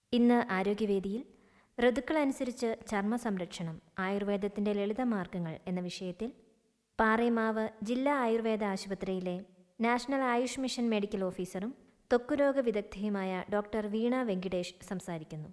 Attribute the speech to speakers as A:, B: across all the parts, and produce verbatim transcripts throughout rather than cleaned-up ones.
A: ഇന്ന് ആരോഗ്യവേദിയിൽ ഋതുക്കളനുസരിച്ച് ചർമ്മ സംരക്ഷണം ആയുർവേദത്തിൻ്റെ ലളിതമാർഗ്ഗങ്ങൾ എന്ന വിഷയത്തിൽ പാറേമാവ് ജില്ലാ ആയുർവേദ ആശുപത്രിയിലെ നാഷണൽ ആയുഷ് മിഷൻ മെഡിക്കൽ ഓഫീസറും ത്വക്കുരോഗ വിദഗ്ധയുമായ ഡോക്ടർ വീണ വെങ്കിടേഷ് സംസാരിക്കുന്നു.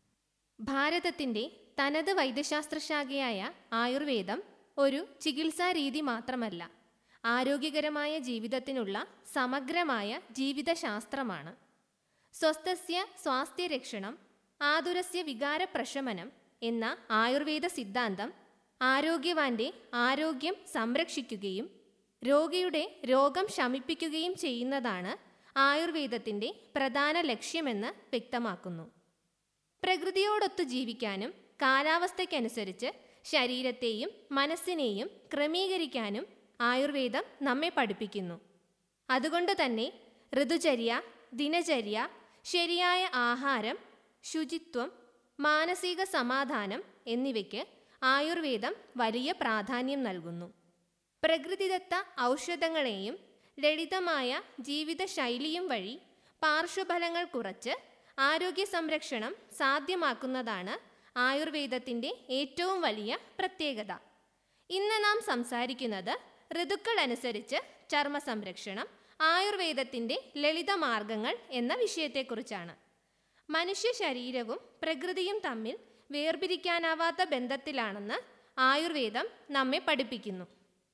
B: ഭാരതത്തിൻ്റെ തനത് വൈദ്യശാസ്ത്രശാഖയായ ആയുർവേദം ഒരു ചികിത്സാരീതി മാത്രമല്ല, ആരോഗ്യകരമായ ജീവിതത്തിനുള്ള സമഗ്രമായ ജീവിതശാസ്ത്രമാണ്. സ്വസ്ഥസ്യ സ്വാസ്ഥ്യരക്ഷണം ആതുരസ്യ വികാരപ്രശമനം എന്ന ആയുർവേദ സിദ്ധാന്തം ആരോഗ്യവാന്റെ ആരോഗ്യം സംരക്ഷിക്കുകയും രോഗിയുടെ രോഗം ശമിപ്പിക്കുകയും ചെയ്യുന്നതാണ് ആയുർവേദത്തിൻ്റെ പ്രധാന ലക്ഷ്യമെന്ന് വ്യക്തമാക്കുന്നു. പ്രകൃതിയോടൊത്തു ജീവിക്കാനും കാലാവസ്ഥയ്ക്കനുസരിച്ച് ശരീരത്തെയും മനസ്സിനെയും ക്രമീകരിക്കാനും ആയുർവേദം നമ്മെ പഠിപ്പിക്കുന്നു. അതുകൊണ്ട് തന്നെ ഋതുചര്യ, ദിനചര്യ, ശരിയായ ആഹാരം, ശുചിത്വം, മാനസിക സമാധാനം എന്നിവയ്ക്ക് ആയുർവേദം വലിയ പ്രാധാന്യം നൽകുന്നു. പ്രകൃതിദത്ത ഔഷധങ്ങളെയും ലളിതമായ ജീവിതശൈലിയും വഴി പാർശ്വഫലങ്ങൾ കുറച്ച് ആരോഗ്യ സംരക്ഷണം സാധ്യമാക്കുന്നതാണ് ആയുർവേദത്തിൻ്റെ ഏറ്റവും വലിയ പ്രത്യേകത. ഇന്ന് നാം സംസാരിക്കുന്നത് ഋതുക്കൾ അനുസരിച്ച് ചർമ്മ സംരക്ഷണം ആയുർവേദത്തിൻ്റെ ലളിതമാർഗ്ഗങ്ങൾ എന്ന വിഷയത്തെക്കുറിച്ചാണ്. മനുഷ്യ ശരീരവും പ്രകൃതിയും തമ്മിൽ വേർപിരിക്കാനാവാത്ത ബന്ധത്തിലാണെന്ന് ആയുർവേദം നമ്മെ പഠിപ്പിക്കുന്നു.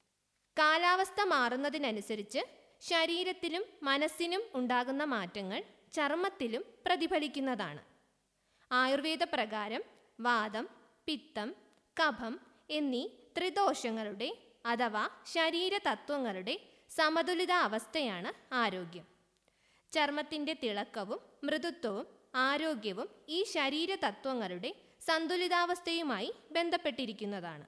B: കാലാവസ്ഥ മാറുന്നതിനനുസരിച്ച് ശരീരത്തിലും മനസ്സിനും ഉണ്ടാകുന്ന മാറ്റങ്ങൾ ചർമ്മത്തിലും പ്രതിഫലിക്കുന്നതാണ്. ആയുർവേദ പ്രകാരം വാതം, പിത്തം, കഫം എന്നീ ത്രിദോഷങ്ങളുടെ അഥവാ ശരീരതത്വങ്ങളുടെ സമതുലിത അവസ്ഥയാണ് ആരോഗ്യം. ചർമ്മത്തിൻ്റെ തിളക്കവും മൃദുത്വവും ആരോഗ്യവും ഈ ശരീരതത്വങ്ങളുടെ സന്തുലിതാവസ്ഥയുമായി ബന്ധപ്പെട്ടിരിക്കുന്നതാണ്.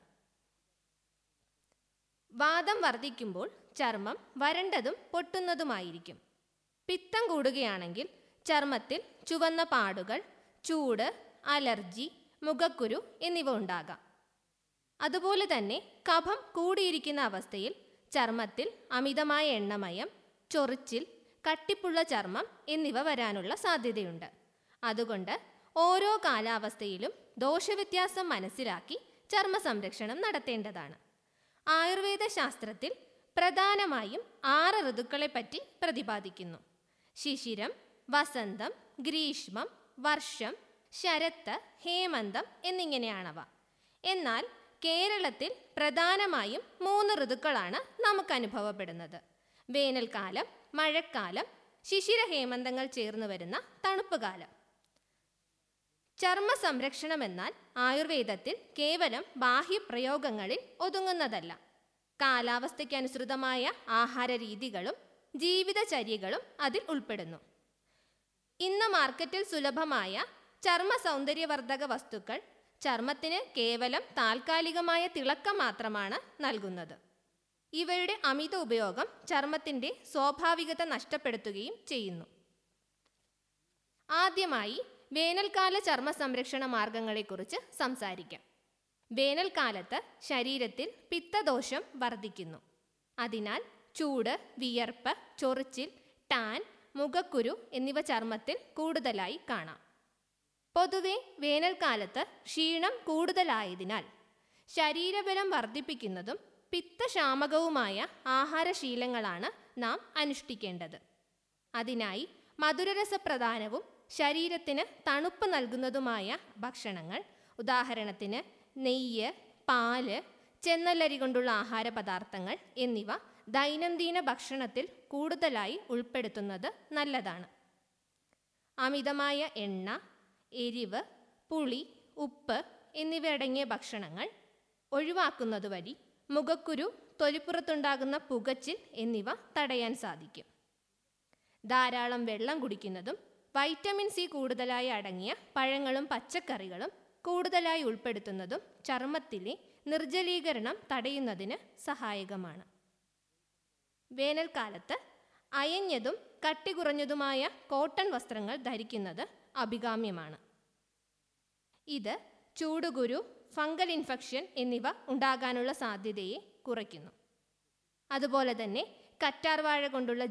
B: വാതം വർദ്ധിക്കുമ്പോൾ ചർമ്മം വരണ്ടതും പൊട്ടുന്നതുമായിരിക്കും. പിത്തം കൂടുകയാണെങ്കിൽ ചർമ്മത്തിൽ ചുവന്ന പാടുകൾ, ചൂട്, അലർജി, മുഖക്കുരു എന്നിവ ഉണ്ടാകാം. അതുപോലെ തന്നെ കഫം കൂടിയിരിക്കുന്ന അവസ്ഥയിൽ ചർമ്മത്തിൽ അമിതമായ എണ്ണമയം, ചൊറിച്ചിൽ, കട്ടിപ്പുള്ള ചർമ്മം എന്നിവ വരാനുള്ള സാധ്യതയുണ്ട്. അതുകൊണ്ട് ഓരോ കാലാവസ്ഥയിലും ദോഷവ്യത്യാസം മനസ്സിലാക്കി ചർമ്മ സംരക്ഷണം നടത്തേണ്ടതാണ്. ആയുർവേദ ശാസ്ത്രത്തിൽ പ്രധാനമായും ആറ് ഋതുക്കളെപ്പറ്റി പ്രതിപാദിക്കുന്നു. ശിശിരം, വസന്തം, ഗ്രീഷ്മം, വർഷം, ശരത്ത്, ഹേമന്തം എന്നിങ്ങനെയാണവ. എന്നാൽ കേരളത്തിൽ പ്രധാനമായും മൂന്ന് ഋതുക്കളാണ് നമുക്ക് അനുഭവപ്പെടുന്നത്: വേനൽക്കാലം, മഴക്കാലം, ശിശിര ഹേമന്തങ്ങൾ ചേർന്ന് വരുന്ന തണുപ്പ് കാലം. ചർമ്മ സംരക്ഷണം എന്നാൽ ആയുർവേദത്തിൽ കേവലം ബാഹ്യപ്രയോഗങ്ങളിൽ ഒതുങ്ങുന്നതല്ല. കാലാവസ്ഥയ്ക്കനുസൃതമായ ആഹാര രീതികളും ജീവിതചര്യകളും അതിൽ ഉൾപ്പെടുന്നു. ഇന്ന് മാർക്കറ്റിൽ സുലഭമായ ചർമ്മ സൗന്ദര്യവർദ്ധക വസ്തുക്കൾ ചർമ്മത്തിന് കേവലം താൽക്കാലികമായ തിളക്കം മാത്രമാണ് നൽകുന്നത്. ഇവയുടെ അമിത ഉപയോഗം ചർമ്മത്തിൻ്റെ സ്വാഭാവികത നഷ്ടപ്പെടുത്തുകയും ചെയ്യുന്നു. ആദ്യമായി വേനൽക്കാല ചർമ്മ സംരക്ഷണ മാർഗങ്ങളെക്കുറിച്ച് സംസാരിക്കാം. വേനൽക്കാലത്ത് ശരീരത്തിൽ പിത്തദോഷം വർദ്ധിക്കുന്നു. അതിനാൽ ചൂട്, വിയർപ്പ്, ചൊറിച്ചിൽ, ടാൻ, മുഖക്കുരു എന്നിവ ചർമ്മത്തിൽ കൂടുതലായി കാണാം. പൊതുവെ വേനൽക്കാലത്ത് ക്ഷീണം കൂടുതലായതിനാൽ ശരീരബലം വർദ്ധിപ്പിക്കുന്നതും പിത്തശാമകവുമായ ആഹാരശീലങ്ങളാണ് നാം അനുഷ്ഠിക്കേണ്ടത്. അതിനായി മധുരരസപ്രധാനവും ശരീരത്തിന് തണുപ്പ് നൽകുന്നതുമായ ഭക്ഷണങ്ങൾ, ഉദാഹരണത്തിന് നെയ്യ്, പാല്, ചെന്നല്ലരി കൊണ്ടുള്ള ആഹാര പദാർത്ഥങ്ങൾ എന്നിവ ദൈനംദിന ഭക്ഷണത്തിൽ കൂടുതലായി ഉൾപ്പെടുത്തുന്നത് നല്ലതാണ്. അമിതമായ എണ്ണ, എരിവ്, പുളി, ഉപ്പ് എന്നിവ അടങ്ങിയ ഭക്ഷണങ്ങൾ ഒഴിവാക്കുന്നത് വഴി മുഖക്കുരു, തൊലിപ്പുറത്തുണ്ടാകുന്ന പുകച്ചിൽ എന്നിവ തടയാൻ സാധിക്കും. ധാരാളം വെള്ളം കുടിക്കുന്നതും വൈറ്റമിൻ സി കൂടുതലായി അടങ്ങിയ പഴങ്ങളും പച്ചക്കറികളും കൂടുതലായി ഉൾപ്പെടുത്തുന്നതും ചർമ്മത്തിലെ നിർജ്ജലീകരണം തടയുന്നതിന് സഹായകമാണ്. വേനൽക്കാലത്ത് അയഞ്ഞതും കട്ടി കുറഞ്ഞതുമായ കോട്ടൺ വസ്ത്രങ്ങൾ ധരിക്കുന്നത് അഭികാമ്യമാണ്. ഇത് ചൂടുകുരു, ഫംഗൽ ഇൻഫെക്ഷൻ എന്നിവ ഉണ്ടാകാനുള്ള സാധ്യതയെ കുറയ്ക്കുന്നു. അതുപോലെ തന്നെ കറ്റാർവാഴ കൊണ്ടുള്ള